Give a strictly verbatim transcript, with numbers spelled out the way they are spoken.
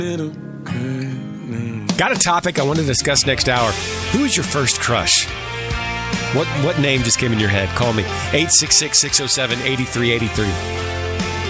Got a topic I want to discuss next hour. Who is your first crush? What what name just came in your head? Call me. eight six six, six oh seven, eight three eight three.